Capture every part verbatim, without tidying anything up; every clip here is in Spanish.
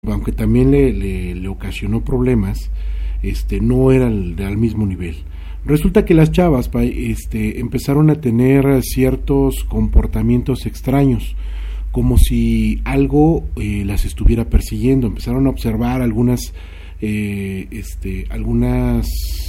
aunque también le, le, le ocasionó problemas, este, no era al, al mismo nivel. Resulta que las chavas este, empezaron a tener ciertos comportamientos extraños, como si algo eh, las estuviera persiguiendo. Empezaron a observar algunas eh, este, algunas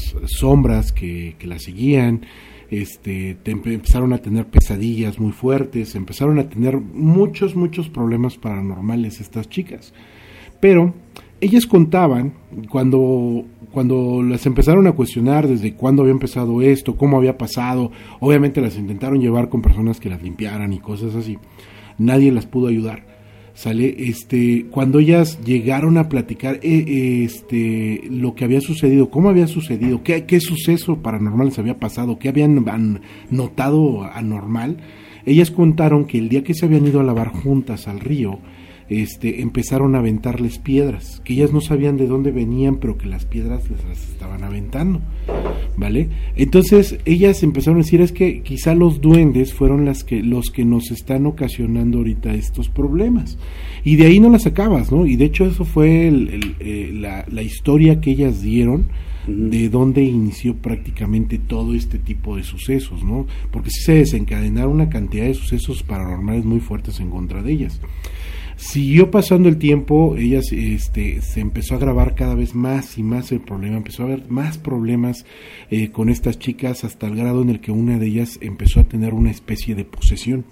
sombras que, que las seguían. Este, te empezaron a tener pesadillas muy fuertes, empezaron a tener muchos, muchos problemas paranormales estas chicas. Pero ellas contaban, cuando, cuando las empezaron a cuestionar desde cuándo había empezado esto, cómo había pasado, obviamente las intentaron llevar con personas que las limpiaran y cosas así, nadie las pudo ayudar. Sale, este, cuando ellas llegaron a platicar eh, este, lo que había sucedido, cómo había sucedido, qué, qué suceso paranormal les había pasado, qué habían han notado anormal, ellas contaron que el día que se habían ido a lavar juntas al río, este, empezaron a aventarles piedras, que ellas no sabían de dónde venían, pero que las piedras les las estaban aventando, ¿vale? Entonces ellas empezaron a decir, es que quizá los duendes fueron las que, los que nos están ocasionando ahorita estos problemas, y de ahí no las sacabas, ¿no? Y de hecho eso fue el, el, eh, la, la historia que ellas dieron, uh-huh, de dónde inició prácticamente todo este tipo de sucesos, ¿no? Porque sí se desencadenaron una cantidad de sucesos paranormales muy fuertes en contra de ellas. Siguió pasando el tiempo, ellas este, se empezó a agravar cada vez más y más el problema, empezó a haber más problemas eh, con estas chicas, hasta el grado en el que una de ellas empezó a tener una especie de posesión.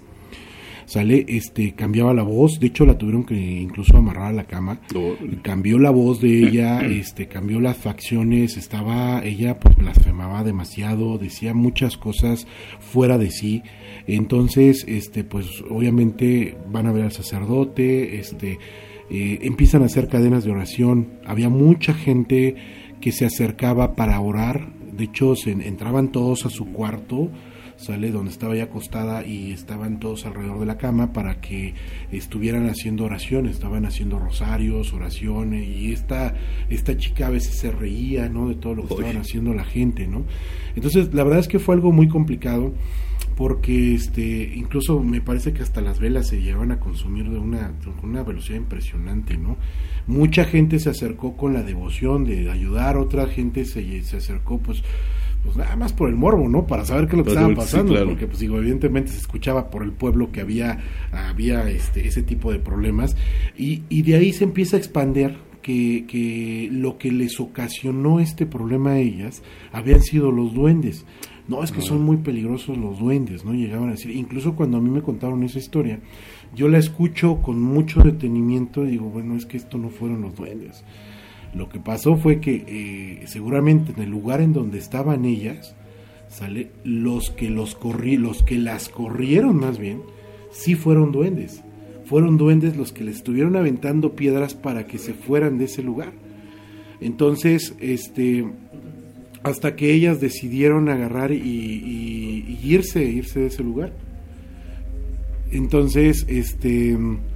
Sale, este, cambiaba la voz, de hecho la tuvieron que incluso amarrar a la cama, oh. Cambió la voz de ella, este, cambió las facciones, estaba, ella pues blasfemaba demasiado, decía muchas cosas fuera de sí. Entonces, este, pues obviamente van a ver al sacerdote, este, eh, empiezan a hacer cadenas de oración. Había mucha gente que se acercaba para orar. De hecho, se entraban todos a su cuarto, sale donde estaba ella acostada, y estaban todos alrededor de la cama para que estuvieran haciendo oraciones, estaban haciendo rosarios, oraciones, y esta esta chica a veces se reía, ¿no?, de todo lo que Oye. estaban haciendo la gente, ¿no? Entonces, la verdad es que fue algo muy complicado, porque este incluso me parece que hasta las velas se llegaban a consumir de una, de una velocidad impresionante, ¿no? Mucha gente se acercó con la devoción de ayudar, otra gente se, se acercó pues pues nada más por el morbo, ¿no? Para saber qué es lo que estaba pasando, sí, claro. Porque pues digo, evidentemente se escuchaba por el pueblo que había había este ese tipo de problemas, y, y de ahí se empieza a expandir que, que lo que les ocasionó este problema a ellas habían sido los duendes. No, es que son muy peligrosos los duendes, ¿no? Llegaban a decir, incluso cuando a mí me contaron esa historia, yo la escucho con mucho detenimiento y digo, bueno, es que esto no fueron los duendes. Lo que pasó fue que eh, seguramente en el lugar en donde estaban ellas, sale, los que los corri, los que las corrieron más bien, sí fueron duendes. Fueron duendes los que les estuvieron aventando piedras para que se fueran de ese lugar. Entonces, este, hasta que ellas decidieron agarrar y, y, y irse, irse de ese lugar. Entonces, este,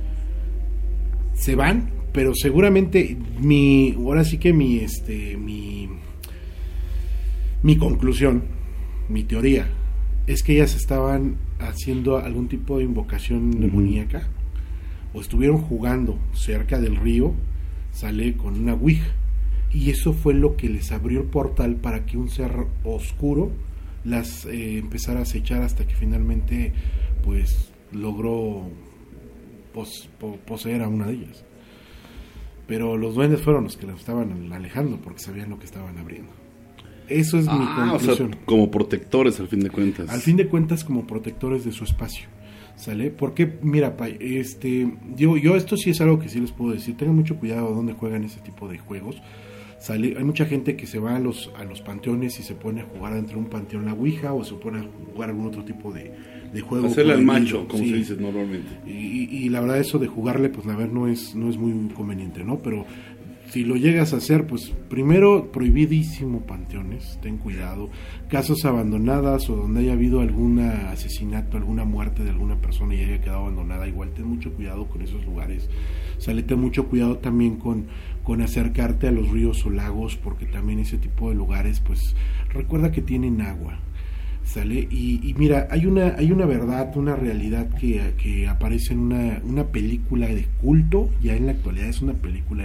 se van. Pero seguramente mi, ahora sí que mi, este, mi, mi conclusión, mi teoría, es que ellas estaban haciendo algún tipo de invocación uh-huh. demoníaca, o estuvieron jugando cerca del río, sale con una ouija, y eso fue lo que les abrió el portal para que un ser oscuro las eh, empezara a acechar hasta que finalmente, pues, logró pos, po, poseer a una de ellas. Pero los duendes fueron los que los estaban alejando porque sabían lo que estaban abriendo. Eso es ah, mi conclusión. O sea, como protectores al fin de cuentas. Al fin de cuentas, como protectores de su espacio, ¿sale? Porque, mira, pa, este, yo, yo esto sí es algo que sí les puedo decir. Tengan mucho cuidado donde juegan ese tipo de juegos. ¿Sale? Hay mucha gente que se va a los a los panteones y se pone a jugar dentro de un panteón la ouija, o se pone a jugar algún otro tipo de, de juego. Hacerle al macho, como sí. se dice normalmente. Y, y la verdad, eso de jugarle, pues la verdad no es, no es muy conveniente, ¿no? Pero si lo llegas a hacer, pues primero, prohibidísimo panteones, ten cuidado. Casas abandonadas o donde haya habido algún asesinato, alguna muerte de alguna persona y haya quedado abandonada, igual ten mucho cuidado con esos lugares. O sea, ten mucho cuidado también con, con acercarte a los ríos o lagos, porque también ese tipo de lugares, pues recuerda que tienen agua. ¿Sale? Y, y mira, hay una hay una verdad, una realidad que, que aparece en una, una película de culto, ya en la actualidad es una película